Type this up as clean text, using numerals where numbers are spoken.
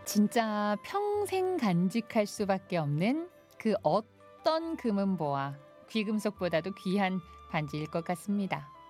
진짜 평생 간직할 수밖에 없는 그 어떤 금은보화, 귀금속보다도 귀한 반지일 것 같습니다.